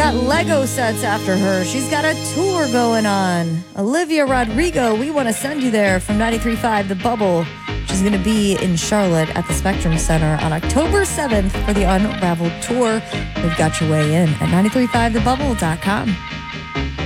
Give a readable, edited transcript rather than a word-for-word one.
got Lego sets after her. She's got a tour going on. Olivia Rodrigo, we want to send you there from 93.5 The Bubble. She's going to be in Charlotte at the Spectrum Center on October 7th for the Unraveled Tour. We've got your way in at 935thebubble.com.